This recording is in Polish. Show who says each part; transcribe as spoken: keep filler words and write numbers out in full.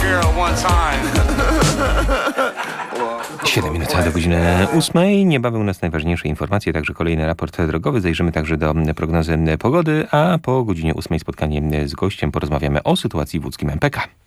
Speaker 1: siedem minut do godziny ósmej. Niebawem u nas najważniejsze informacje, także kolejny raport drogowy. Zajrzymy także do prognozy pogody, a po godzinie ósmej spotkanie z gościem porozmawiamy o sytuacji w łódzkim M P K.